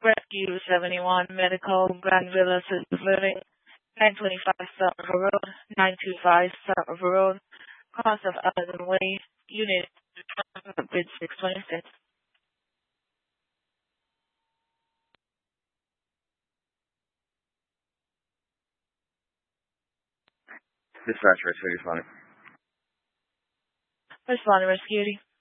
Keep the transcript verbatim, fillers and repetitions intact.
Rescue seventy-one Medical Grand Villa Assisted Living, nine twenty-five South River Road, nine two five South River Road, Cross of Island Way, Unit Bridge six twenty-six. Dispatcher, Rescue responding. Responding, Rescue.